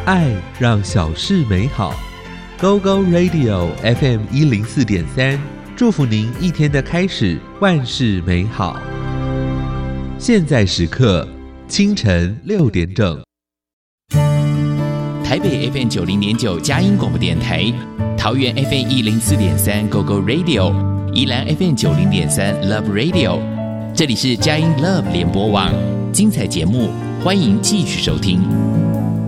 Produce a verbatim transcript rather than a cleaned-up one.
爱让小事美好。 Go Go Radio F M 一零四点三，祝福您一天的开始万事美好。现在时刻清晨六点整。 台北 F M 九零点九佳音广播电台，桃园 F M 一零四点三 Go Go Radio， 宜兰 F M 九零点三 Love Radio， 这里是佳音 Love 联播网，精彩节目欢迎继续收听。